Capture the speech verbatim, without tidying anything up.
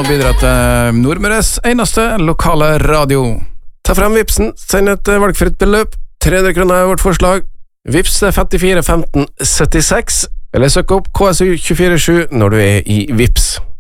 og bidra til Nordmøres eneste lokale radio. Ta frem Vipsen, send et valgfritt beløp, tre hundre kroner er vårt forslag. Vips er femtifire femten syttiseks, eller søk opp K S U to fire sju når du er i Vips.